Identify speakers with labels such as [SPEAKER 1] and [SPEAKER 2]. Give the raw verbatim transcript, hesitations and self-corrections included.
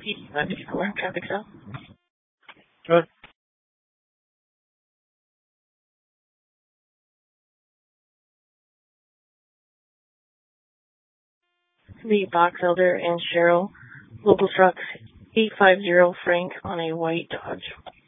[SPEAKER 1] Uh, fifty-four, traffic stop.
[SPEAKER 2] Good.
[SPEAKER 1] The Box Elder and Cheryl, local truck eight five zero Frank on a white Dodge.